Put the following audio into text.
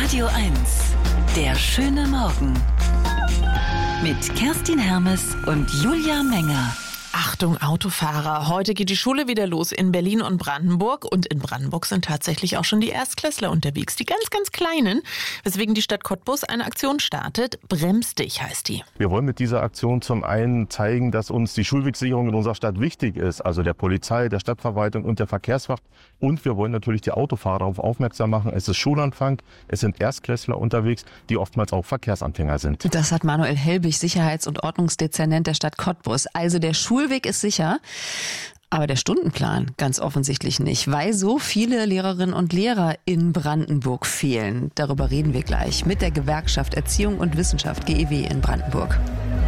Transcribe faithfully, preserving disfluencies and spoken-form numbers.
Radio eins. Der schöne Morgen. Mit Kerstin Hermes und Julia Menger. Achtung Autofahrer, heute geht die Schule wieder los in Berlin und Brandenburg. Und in Brandenburg sind tatsächlich auch schon die Erstklässler unterwegs, die ganz, ganz Kleinen. Weswegen die Stadt Cottbus eine Aktion startet. Bremst dich heißt die. Wir wollen mit dieser Aktion zum einen zeigen, dass uns die Schulwegsicherung in unserer Stadt wichtig ist. Also der Polizei, der Stadtverwaltung und der Verkehrswacht. Und wir wollen natürlich die Autofahrer darauf aufmerksam machen. Es ist Schulanfang, es sind Erstklässler unterwegs, die oftmals auch Verkehrsanfänger sind. Das hat Manuel Helbig, Sicherheits- und Ordnungsdezernent der Stadt Cottbus. Also der Schul Schulweg ist sicher, aber der Stundenplan ganz offensichtlich nicht, weil so viele Lehrerinnen und Lehrer in Brandenburg fehlen. Darüber reden wir gleich mit der Gewerkschaft Erziehung und Wissenschaft G E W in Brandenburg.